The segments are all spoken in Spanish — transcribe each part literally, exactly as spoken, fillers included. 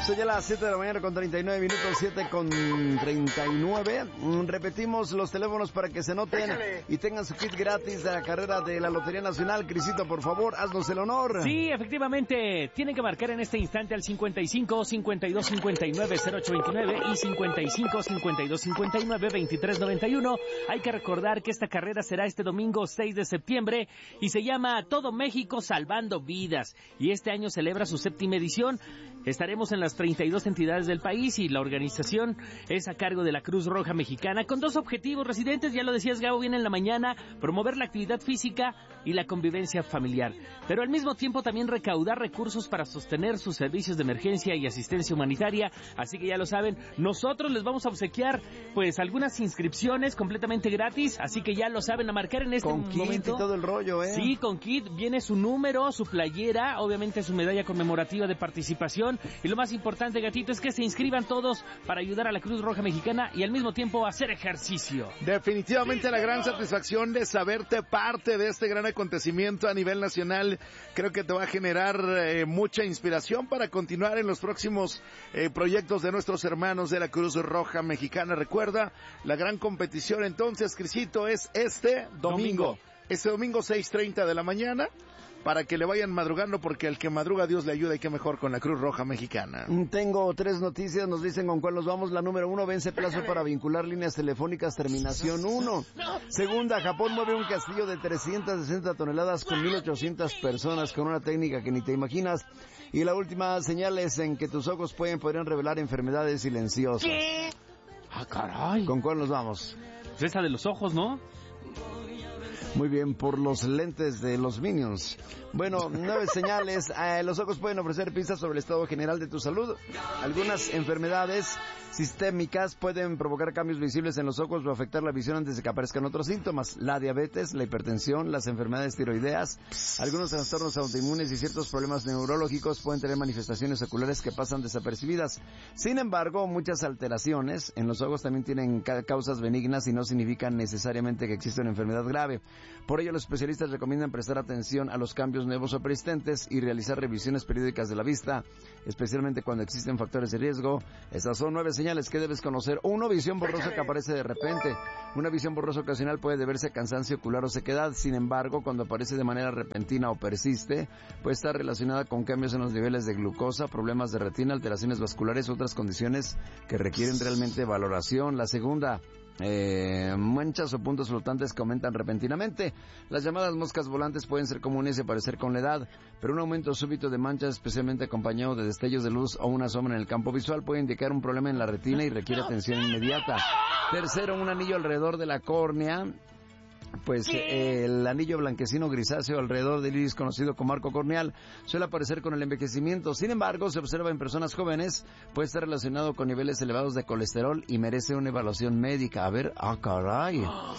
Son ya las siete de la mañana con treinta y nueve minutos, siete con treinta y nueve. Repetimos los teléfonos para que se noten y tengan su kit gratis de la carrera de la Lotería Nacional. Crisito, por favor, haznos el honor. Sí, efectivamente, tienen que marcar en este instante al cincuenta y cinco, cincuenta y dos, cincuenta y nueve, cero ocho veintinueve y cincuenta y cinco, cincuenta y dos, cincuenta y nueve, veintitrés noventa y uno. Hay que recordar que esta carrera será este domingo seis de septiembre y se llama Todo México Salvando Vidas. Y este año celebra su séptima edición. Estaremos en las treinta y dos entidades del país y la organización es a cargo de la Cruz Roja Mexicana con dos objetivos residentes, ya lo decías Gabo bien en la mañana, promover la actividad física y la convivencia familiar, pero al mismo tiempo también recaudar recursos para sostener sus servicios de emergencia y asistencia humanitaria, así que ya lo saben, nosotros les vamos a obsequiar pues algunas inscripciones completamente gratis, así que ya lo saben, a marcar en este con momento. Con kit y todo el rollo, ¿eh? Sí, con kit, viene su número, su playera, obviamente su medalla conmemorativa de participación. Y lo más importante, gatito, es que se inscriban todos para ayudar a la Cruz Roja Mexicana y al mismo tiempo hacer ejercicio. Definitivamente la gran satisfacción de saberte parte de este gran acontecimiento a nivel nacional, creo que te va a generar eh, mucha inspiración para continuar en los próximos eh, proyectos de nuestros hermanos de la Cruz Roja Mexicana. Recuerda, la gran competición entonces, Crisito, es este domingo. domingo. Este domingo seis treinta de la mañana, para que le vayan madrugando, porque al que madruga Dios le ayuda, y qué mejor con la Cruz Roja Mexicana. Tengo tres noticias, nos dicen con cuál nos vamos. La número uno, vence plazo para vincular líneas telefónicas, terminación uno. Segunda, Japón mueve un castillo de trescientas sesenta toneladas con mil ochocientas personas con una técnica que ni te imaginas. Y la última, señales en que tus ojos pueden, podrían revelar enfermedades silenciosas. ¿Qué? Ah, caray. ¿Con cuál nos vamos? Pues esa de los ojos, ¿no? Muy bien, por los lentes de los Minions. Bueno, nueve señales. Eh, los ojos pueden ofrecer pistas sobre el estado general de tu salud. Algunas enfermedades sistémicas pueden provocar cambios visibles en los ojos o afectar la visión antes de que aparezcan otros síntomas. La diabetes, la hipertensión, las enfermedades tiroideas, algunos trastornos autoinmunes y ciertos problemas neurológicos pueden tener manifestaciones oculares que pasan desapercibidas. Sin embargo, muchas alteraciones en los ojos también tienen ca- causas benignas y no significan necesariamente que exista una enfermedad grave. Por ello, los especialistas recomiendan prestar atención a los cambios nuevos o persistentes y realizar revisiones periódicas de la vista, especialmente cuando existen factores de riesgo. Estas son nueve señales que debes conocer. Uno, visión borrosa que aparece de repente. Una visión borrosa ocasional puede deberse a cansancio ocular o sequedad. Sin embargo, cuando aparece de manera repentina o persiste, puede estar relacionada con cambios en los niveles de glucosa, problemas de retina, alteraciones vasculares u otras condiciones que requieren realmente valoración. La segunda, Eh, manchas o puntos flotantes que aumentan repentinamente. Las llamadas moscas volantes pueden ser comunes y aparecer con la edad, pero un aumento súbito de manchas, especialmente acompañado de destellos de luz o una sombra en el campo visual, puede indicar un problema en la retina y requiere atención inmediata. Tercero, un anillo alrededor de la córnea. Pues eh, el anillo blanquecino grisáceo alrededor del iris, conocido como arco corneal, suele aparecer con el envejecimiento. Sin embargo, se observa en personas jóvenes, puede estar relacionado con niveles elevados de colesterol y merece una evaluación médica. A ver, ah, caray.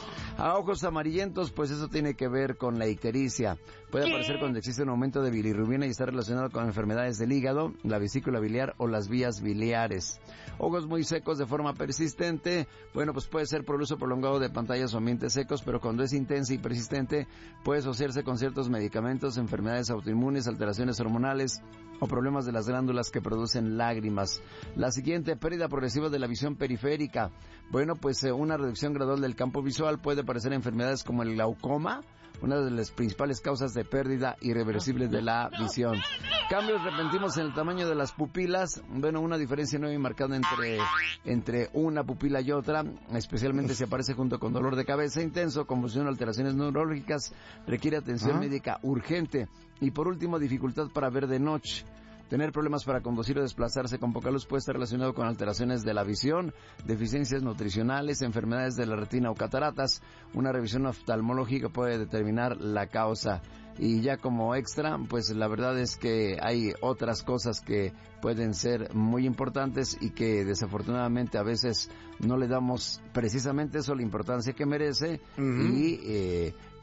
A ojos amarillentos, pues eso tiene que ver con la ictericia. Puede aparecer cuando existe un aumento de bilirrubina y está relacionado con enfermedades del hígado, la vesícula biliar o las vías biliares. Ojos muy secos de forma persistente, bueno, pues puede ser por el uso prolongado de pantallas o ambientes secos, pero cuando es intensa y persistente, puede asociarse con ciertos medicamentos, enfermedades autoinmunes, alteraciones hormonales o problemas de las glándulas que producen lágrimas. La siguiente, pérdida progresiva de la visión periférica. Bueno, pues eh, una reducción gradual del campo visual puede aparecer en enfermedades como el glaucoma, una de las principales causas de pérdida irreversible de la visión. Cambios repentinos en el tamaño de las pupilas, bueno, una diferencia nueva y marcada entre, entre una pupila y otra, especialmente si aparece junto con dolor de cabeza intenso, confusión, alteraciones neurológicas, requiere atención ¿Ah? médica urgente. Y por último, dificultad para ver de noche. Tener problemas para conducir o desplazarse con poca luz puede estar relacionado con alteraciones de la visión, deficiencias nutricionales, enfermedades de la retina o cataratas. Una revisión oftalmológica puede determinar la causa. Y ya como extra, pues la verdad es que hay otras cosas que pueden ser muy importantes y que desafortunadamente a veces no le damos precisamente eso la importancia que merece. Uh-huh. Y eh,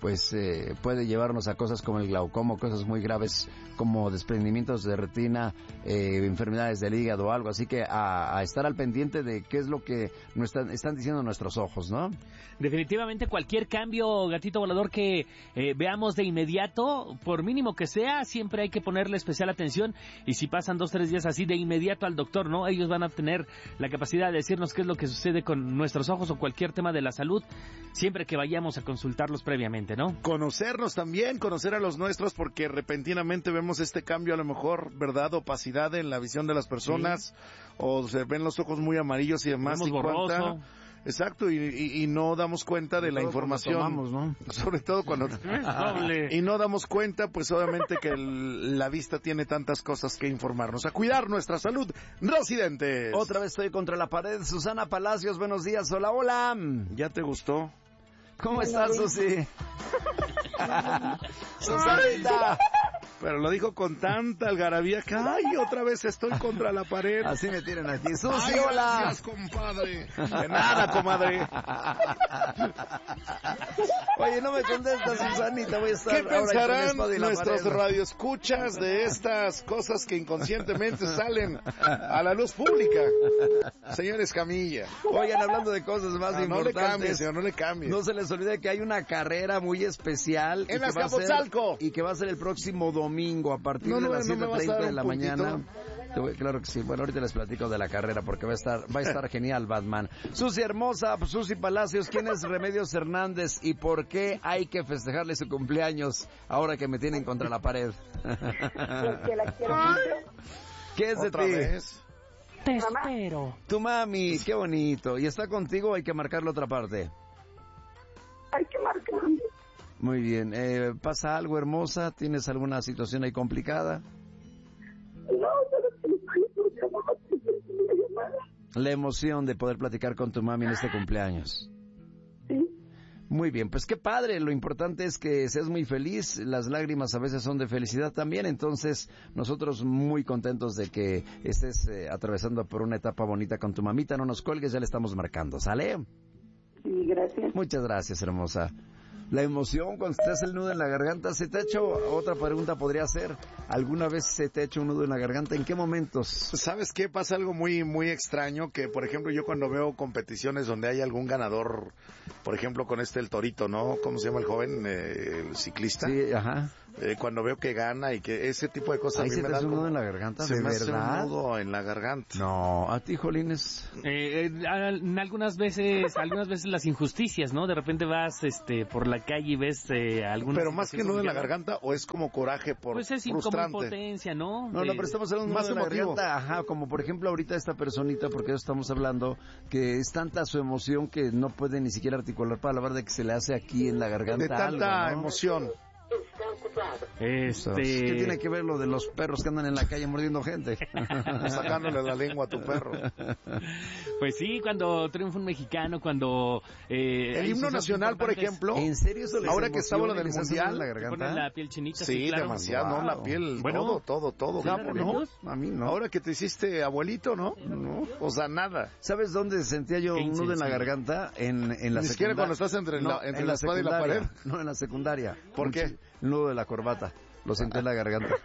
pues eh, puede llevarnos a cosas como el glaucoma, cosas muy graves como desprendimientos de retina, eh, enfermedades del hígado o algo, así que a, a estar al pendiente de qué es lo que nos están, están diciendo nuestros ojos, ¿no? Definitivamente cualquier cambio, gatito volador, que eh, veamos de inmediato, por mínimo que sea, siempre hay que ponerle especial atención, y si pasan dos, tres días así, de inmediato al doctor, ¿no? Ellos van a tener la capacidad de decirnos qué es lo que sucede con nuestros ojos o cualquier tema de la salud, siempre que vayamos a consultarlos previamente, ¿no? Conocernos también, conocer a los nuestros, porque repentinamente vemos este cambio, a lo mejor, ¿verdad? Opacidad en la visión de las personas, sí. O se ven los ojos muy amarillos y demás. Vemos y borroso. Cuenta, exacto, y, y, y no damos cuenta de la información. Tomamos, ¿no? Sobre todo cuando... y no damos cuenta, pues obviamente que el, la vista tiene tantas cosas que informarnos. A cuidar nuestra salud, residentes. Otra vez estoy contra la pared. Susana Palacios, buenos días. Hola, hola. ¿Ya te gustó? ¿Cómo estás, Susi? Susanita. Pero lo dijo con tanta algarabía que, ay, otra vez estoy contra la pared. Así me tienen aquí. Susi, ay, hola. Gracias, compadre. De nada, comadre. Oye, no me contestas, Susanita. Voy a estar ¿Qué pensarán ahora nuestros radioescuchas de estas cosas que inconscientemente salen a la luz pública? Señor Escamilla. Oigan, hablando de cosas más ah, importantes. No le cambie, señor, no le cambie. No se les olvide que hay una carrera muy especial. En Azcapotzalco. Y que va a ser el próximo domingo a partir no, no, de las no siete treinta de la puntito. mañana. Claro que sí. Bueno, ahorita les platico de la carrera porque va a estar va a estar genial, Batman. Susi hermosa, Susi Palacios, ¿quién es Remedios Hernández y por qué hay que festejarle su cumpleaños ahora que me tienen contra la pared? Porque la quiero mucho. ¿Qué es de ¿Otra ti? Vez? Te espero. Tu mami, qué bonito. ¿Y está contigo o hay que marcar la otra parte? Hay que marcar. Muy bien. Eh, ¿Pasa algo, hermosa? ¿Tienes alguna situación ahí complicada? No, solo que le estoy escuchando la llamada. La emoción de poder platicar con tu mami en este cumpleaños. Sí. Muy bien, pues qué padre. Lo importante es que seas muy feliz. Las lágrimas a veces son de felicidad también. Entonces, nosotros muy contentos de que estés eh, atravesando por una etapa bonita con tu mamita. No nos cuelgues, ya le estamos marcando. ¿Sale? Sí, gracias. Muchas gracias, hermosa. La emoción cuando te hace el nudo en la garganta. ¿Se te ha hecho, otra pregunta podría ser, alguna vez se te ha hecho un nudo en la garganta? ¿En qué momentos? ¿Sabes qué? Pasa algo muy muy extraño, que por ejemplo yo cuando veo competiciones donde hay algún ganador, por ejemplo con este el Torito, ¿no? ¿Cómo se llama el joven? Eh, el ciclista. Sí, ajá. Eh, cuando veo que gana y que ese tipo de cosas ¿Ahí a mí se me te hace dan un nudo como... en la garganta? Se ¿De me hace verdad? un nudo en la garganta. No, ¿a ti, Jolines? Eh, eh, algunas veces, algunas veces las injusticias, ¿no? De repente vas, este, por la calle y ves eh, alguna. Pero más que nudo en la garganta, o es como coraje por pues es frustrante. como impotencia, ¿no? No, De... no, pero estamos hablando de más un nudo en la emotivo. garganta, ajá, como por ejemplo ahorita esta personita, porque eso estamos hablando, que es tanta su emoción que no puede ni siquiera articular palabras de que se le hace aquí en la garganta De tanta algo, ¿no? emoción. Este... ¿Qué tiene que ver lo de los perros que andan en la calle mordiendo gente? Sacándole la lengua a tu perro. Pues sí, cuando triunfa un mexicano, cuando... Eh, El himno nacional, por ejemplo. ¿En serio eso les Ahora que estaba lo emociona y del les hace mundial, nudo en la te garganta? ponen la piel chinita. Sí, claro. demasiado, Wow. ¿no? La piel, Bueno. todo, todo, todo. ¿Sí, Gabo, ¿no? Remedios? A mí no. Ahora que te hiciste abuelito, ¿no? No. O sea, nada. ¿Sabes dónde sentía yo Qué un nudo en la insensible. garganta? En, en la Ni siquiera secundaria. cuando estás entre la- entre en la espada y la secundaria. pared. No, en la secundaria. ¿Por Un qué? ch- El nudo de la corbata. Lo senté en la garganta.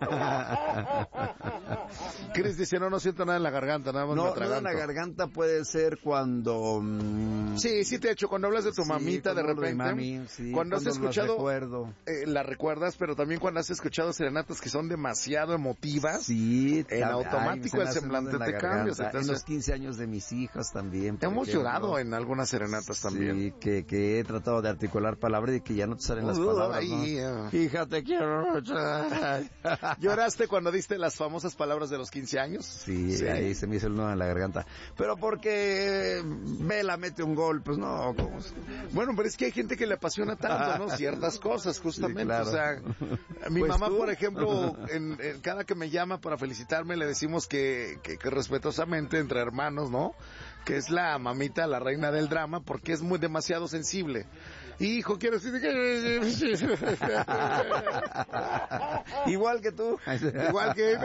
Chris dice, no, no siento nada en la garganta, nada más me No, nudo en atraganto. la garganta puede ser cuando... mm, Sí, sí te he hecho, cuando hablas de tu sí, mamita de cuando hablo repente, mami, sí, cuando has las escuchado, recuerdo. eh, la recuerdas, pero también cuando has escuchado serenatas que son demasiado emotivas, Sí, en tam- automático ay, se me el hace semblante nudo en te la cambia, garganta. se te En hace- los quince años de mis hijas también. por hemos ejemplo. llorado en algunas serenatas también. Sí, que, que he tratado de articular palabras y que ya no te salen las Uh, palabras, ay, ¿no? eh. Hija, te quiero mucho. ¿Lloraste cuando diste las famosas palabras de los quince años? Sí, Sí. ahí se me hizo el nudo en la garganta. Pero porque Vela mete un gol, pues no. ¿cómo se- Bueno, pero es que hay gente que le apasiona tanto, ¿no? Ciertas cosas, justamente. Sí, claro. O sea, mi Pues mamá, tú. por ejemplo, en, en cada que me llama para felicitarme, le decimos que, que, que respetuosamente entre hermanos, ¿no? Que es la mamita, la reina del drama, porque es muy demasiado sensible. Hijo, quiero decir que... Igual que tú. Igual que...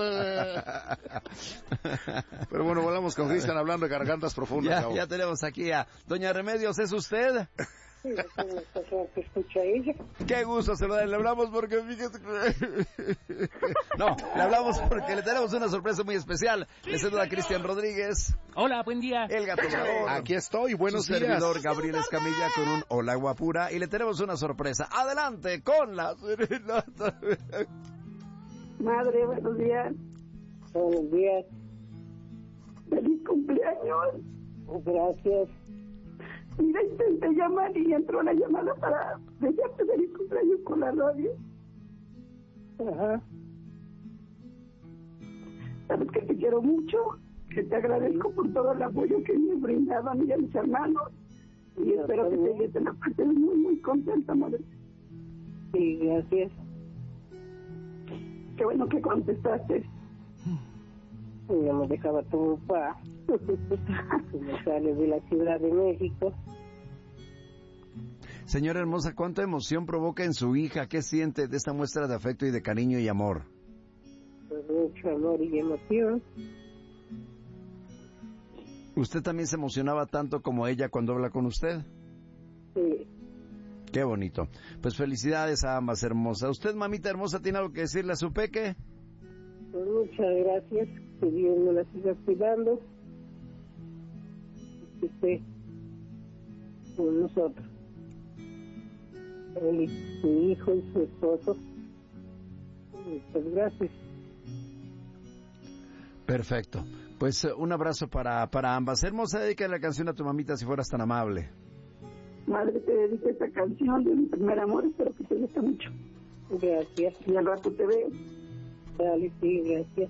Pero bueno, volvamos con Cristian hablando de gargantas profundas. Ya, Gabo. ya tenemos aquí a Doña Remedios, ¿es usted? Sí, que escucha ella. Qué gusto saludar. Le hablamos porque fíjate que... No, le hablamos porque le tenemos una sorpresa muy especial. Le saluda Cristian Rodríguez. Hola, buen día. El Gato Volador. Aquí estoy, buenos Su días. servidor Gabriel Escamilla con un hola guapura. Y le tenemos una sorpresa. Adelante con la serenata. Madre, buenos días. Buenos días. Feliz cumpleaños. Gracias. Mira, intenté llamar y entró la llamada para desearte feliz cumpleaños con la radio. Ajá. Sabes que te quiero mucho, que te agradezco por todo el apoyo que me has brindado a mí y a mis hermanos. Y Yo espero que también. te, te la pases muy, muy contenta, madre. Sí, gracias. Qué bueno que contestaste. Ya me dejaba tu papá. Me sale de la Ciudad de México. Señora hermosa, ¿cuánta emoción provoca en su hija? ¿Qué siente de esta muestra de afecto y de cariño y amor? Con mucho amor y emoción. ¿Usted también se emocionaba tanto como ella cuando habla con usted? Sí. Qué bonito. Pues felicidades a ambas hermosas. ¿Usted, mamita hermosa, tiene algo que decirle a su peque? Pues muchas gracias. Que Dios me la siga cuidando. Que esté con nosotros. Él y su hijo y su esposo. Muchas gracias. Perfecto. Pues eh, un abrazo para, para ambas. Hermosa, dedica la canción a tu mamita si fueras tan amable. Madre, te dedico esta canción de mi primer amor, espero que te guste mucho. Gracias. Y al rato te veo. Dale, sí, gracias.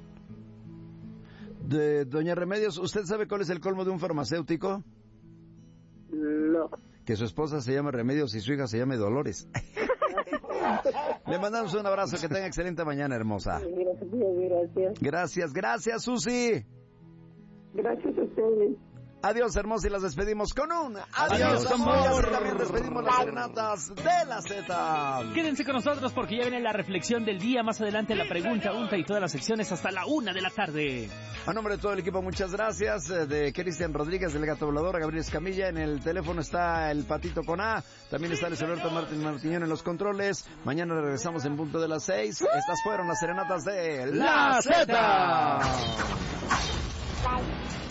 De Doña Remedios, ¿usted sabe cuál es el colmo de un farmacéutico? No. Que su esposa se llame Remedios y su hija se llame Dolores. Le mandamos un abrazo, que tenga excelente mañana, hermosa. Gracias, gracias. Gracias, gracias, Susi. Gracias a ustedes. Adiós, hermosa, y las despedimos con un adiós, Adiós, amor. Y amor. así también despedimos las serenatas de la Z. Quédense con nosotros porque ya viene la reflexión del día. Más adelante la pregunta, unta y todas las secciones hasta la una de la tarde. A nombre de todo el equipo, muchas gracias. Eh, De Cristian Rodríguez, del Gato Volador, a Gabriel Escamilla. En el teléfono está el Patito con A. También está Luis Alberto Martín Martiñón en los controles. Mañana regresamos en punto de las seis. Estas fueron las serenatas de La Z. Z.